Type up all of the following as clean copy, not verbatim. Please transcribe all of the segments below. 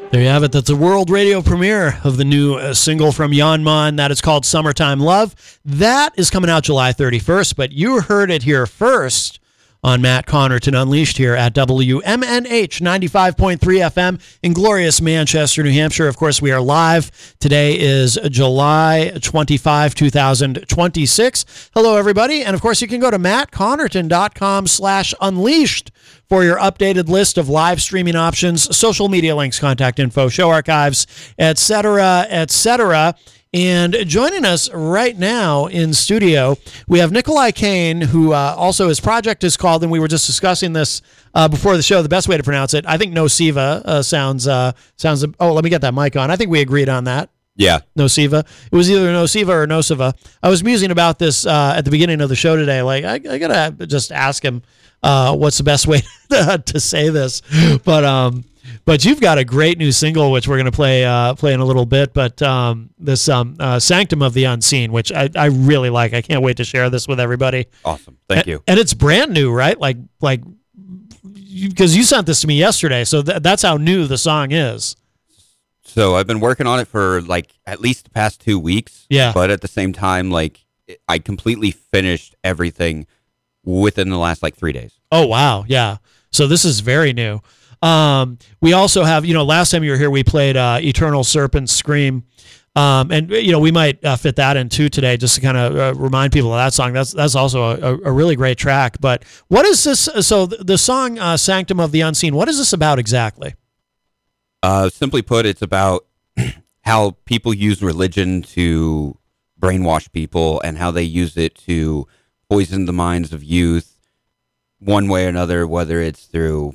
There you have it. That's a world radio premiere of the new single from Jan Mon. That is called Summertime Love. That is coming out July 31st, but you heard it here first on Matt Connerton Unleashed here at WMNH 95.3 FM in glorious Manchester, New Hampshire. Of course, we are live. Today is July 25, 2026. Hello, everybody. And of course, you can go to mattconnerton.com/unleashed for your updated list of live streaming options, social media links, contact info, show archives, etc., etc. And joining us right now in studio, we have Nikolai Kane, who also his project is called, and we were just discussing this before the show, the best way to pronounce it. I think Nociva sounds, oh, let me get that mic on. I think we agreed on that. Yeah. Nociva. It was either Nociva or Nociva. I was musing about this at the beginning of the show today. Like, I got to just ask him what's the best way to say this. But you've got a great new single, which we're going to play in a little bit. But this Sanctum of the Unseen, which I really like. I can't wait to share this with everybody. Awesome. Thank you. And it's brand new, right? Like because you sent this to me yesterday. So that's how new the song is. So I've been working on it for like at least the past 2 weeks. Yeah. But at the same time, like I completely finished everything within the last like 3 days. Oh, wow. Yeah. So this is very new. We also have, last time you were here, we played Eternal Serpent Scream. And we might fit that in too today just to kind of remind people of that song. That's also a really great track. But what is this? So the song Sanctum of the Unseen, what is this about exactly? Simply put, it's about how people use religion to brainwash people and how they use it to poison the minds of youth one way or another, whether it's through,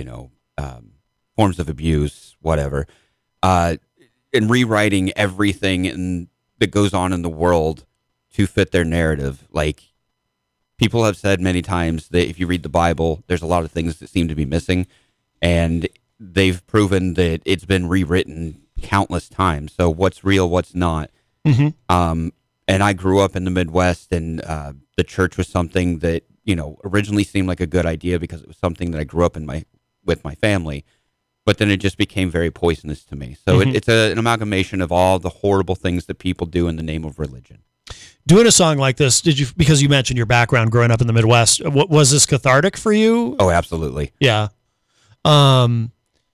forms of abuse, whatever, and rewriting everything that goes on in the world to fit their narrative. Like, people have said many times that if you read the Bible, there's a lot of things that seem to be missing, and they've proven that it's been rewritten countless times. So what's real, what's not? Mm-hmm. And I grew up in the Midwest, and the church was something that, originally seemed like a good idea because it was something that I grew up with my family, but then it just became very poisonous to me. So it's an amalgamation of all the horrible things that people do in the name of religion. Doing a song like this, because you mentioned your background growing up in the Midwest, was this cathartic for you? Oh, absolutely. Yeah. In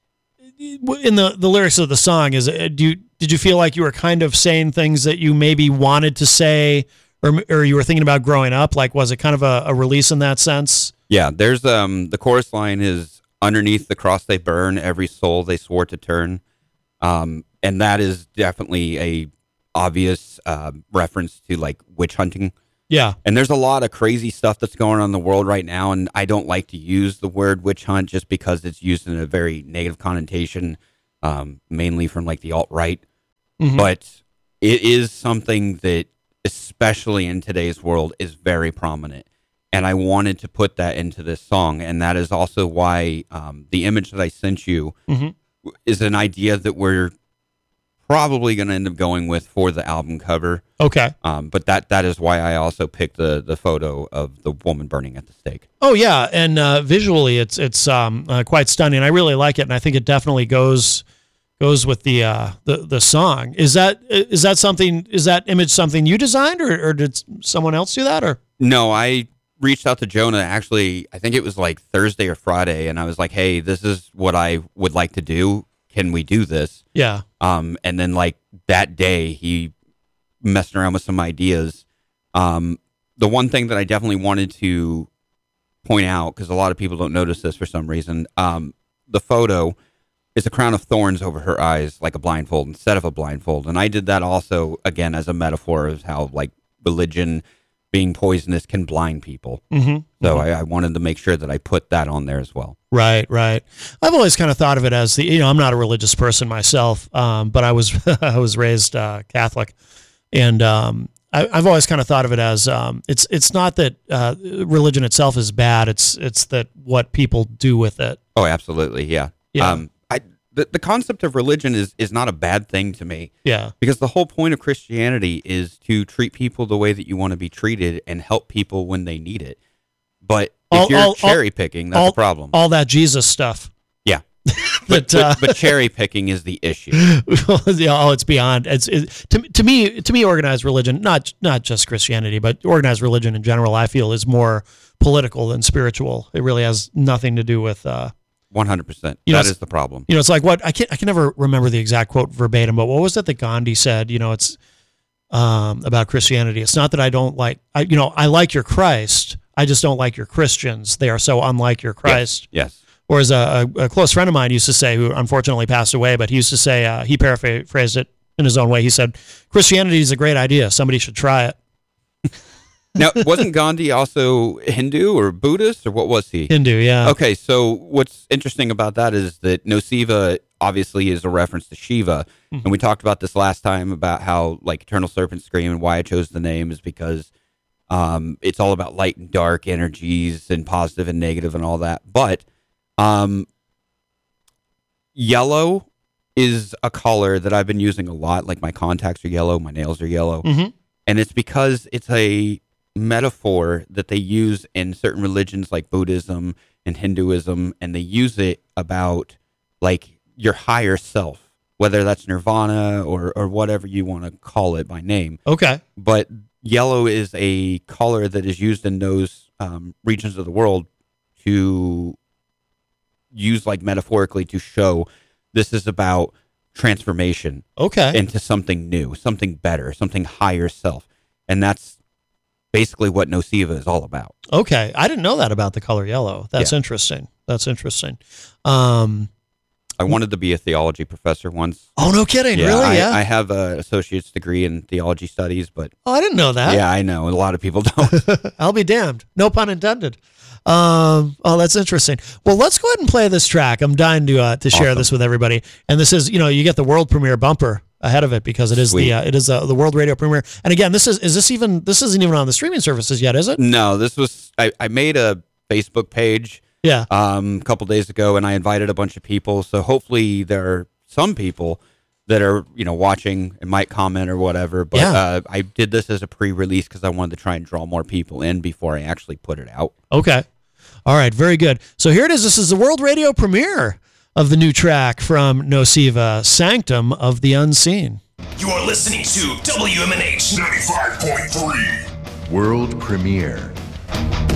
the lyrics of the song, did you feel like you were kind of saying things that you maybe wanted to say, or you were thinking about growing up? Like, was it kind of a release in that sense? Yeah, there's the chorus line is, underneath the cross they burn, every soul they swore to turn. And that is definitely a obvious reference to like witch hunting. Yeah. And there's a lot of crazy stuff that's going on in the world right now, and I don't like to use the word witch hunt just because it's used in a very negative connotation, mainly from like the alt-right. Mm-hmm. But it is something that, especially in today's world, is very prominent. And I wanted to put that into this song, and that is also why the image that I sent you is an idea that we're probably going to end up going with for the album cover. Okay. But that is why I also picked the photo of the woman burning at the stake. Oh yeah, and visually it's quite stunning. I really like it, and I think it definitely goes with the song. Is that image something you designed, or did someone else do that? Or no, I reached out to Jonah, actually, I think it was like Thursday or Friday, and I was like, hey, this is what I would like to do. Can we do this? Yeah. And then like that day, he messed around with some ideas. The one thing that I definitely wanted to point out, because a lot of people don't notice this for some reason, the photo is a crown of thorns over her eyes, like a blindfold, instead of a blindfold. And I did that also, again, as a metaphor of how like religion being poisonous can blind people. Mm-hmm. So I wanted to make sure that I put that on there as well. Right. I've always kind of thought of it as I'm not a religious person myself, but I was raised Catholic, and I've always kind of thought of it as it's not that religion itself is bad. It's that what people do with it. Oh, absolutely. Yeah. Yeah. The concept of religion is not a bad thing to me. Yeah. Because the whole point of Christianity is to treat people the way that you want to be treated and help people when they need it. But if you're cherry picking, that's a problem. All that Jesus stuff. Yeah. But cherry picking is the issue. It's beyond. To me, organized religion, not just Christianity, but organized religion in general, I feel is more political than spiritual. It really has nothing to do with. 100%. That is the problem. It's like what I can never remember the exact quote verbatim, but what was it that Gandhi said? It's about Christianity. It's not that I don't like. I like your Christ. I just don't like your Christians. They are so unlike your Christ. Yes. Or as a close friend of mine used to say, who unfortunately passed away, but he used to say, he paraphrased it in his own way. He said, Christianity is a great idea. Somebody should try it. Now, wasn't Gandhi also Hindu or Buddhist, or what was he? Hindu, yeah. Okay, so what's interesting about that is that Nociva obviously is a reference to Shiva. Mm-hmm. And we talked about this last time about how, like, Eternal Serpent Scream, and why I chose the name is because it's all about light and dark energies and positive and negative and all that. But yellow is a color that I've been using a lot. Like, my contacts are yellow, my nails are yellow. Mm-hmm. And it's because it's a metaphor that they use in certain religions like Buddhism and Hinduism, and they use it about, like, your higher self, whether that's nirvana or whatever you want to call it by name. Okay. But yellow is a color that is used in those regions of the world to use, like, metaphorically to show this is about transformation into something new, something better, something higher self. And that's basically what Nociva is all about. Okay. I didn't know that about the color yellow. That's interesting. I wanted to be a theology professor once. Oh, no kidding. Really? I have an associate's degree in theology studies, but... Oh, I didn't know that. Yeah, I know. A lot of people don't. I'll be damned. No pun intended. That's interesting. Well, let's go ahead and play this track. I'm dying to share this with everybody. And this is, you get the world premiere bumper ahead of it because it is the world radio premiere. And again, this isn't even on the streaming services yet, is it? No, this was, I made a Facebook page a couple days ago, and I invited a bunch of people. So hopefully there are some people that are, watching and might comment or whatever. But I did this as a pre-release because I wanted to try and draw more people in before I actually put it out. Okay. All right. Very good. So here it is. This is the world radio premiere of the new track from Nociva, Sanctum of the Unseen. You are listening to WMNH 95.3. World premiere.